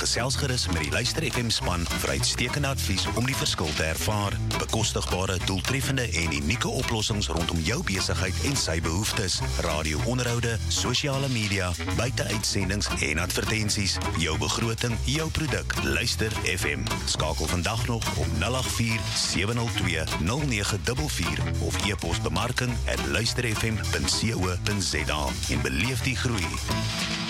Gesels gerus met die Luister FM span vir uitstekende advies om die verskil te ervaar. Bekostigbare, doeltreffende en unieke oplossings rondom jou besigheid en sy behoeftes. Radio-onderhoude, sosiale media, buiteuitsendings en advertensies. Jou begroting, jou produk. Luister FM. Skakel vandag nog op 084-702-0944 of e-pos bemarking@luisterfm.co.za en beleef die groei.